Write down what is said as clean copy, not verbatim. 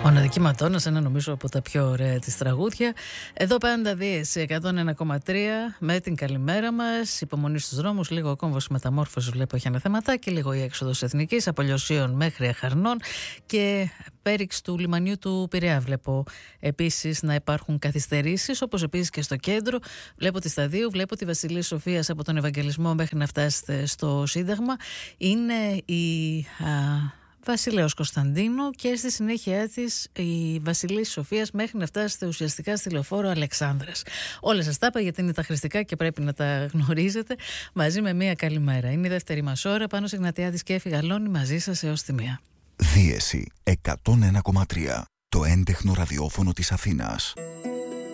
Μοναδική Ματώνας, ένα νομίζω από τα πιο ωραία της τραγούδια. Εδώ πάντα δεις 101,3 με την καλημέρα μας. Υπομονή στους δρόμους, λίγο ο κόμβος μεταμόρφωσης βλέπω έχει ένα θεματάκι, λίγο η έξοδος εθνικής, από Λιωσίων μέχρι Αχαρνών και πέριξ του λιμανιού του Πειραιά βλέπω επίσης να υπάρχουν καθυστερήσεις, όπως επίσης και στο κέντρο. Βλέπω τη Σταδίου, βλέπω τη Βασιλεία Σοφίας από τον Ευαγγελισμό μέχρι να φτάσετε στο Σύνταγμα. Είναι η Βασιλέως Κωνσταντίνου και στη συνέχεια της η Βασιλεία Σοφίας μέχρι να φτάσετε ουσιαστικά στη λεωφόρο Αλεξάνδρας. Όλα σας τα είπα γιατί είναι τα χρηστικά και πρέπει να τα γνωρίζετε, μαζί με μία καλημέρα. Είναι η δεύτερη μας ώρα, Πάνος Ιγνατιάδης και Έφη Γαλώνη μαζί σας έως τη μία. Δίεση 101,3, το έντεχνο ραδιόφωνο της Αθήνας.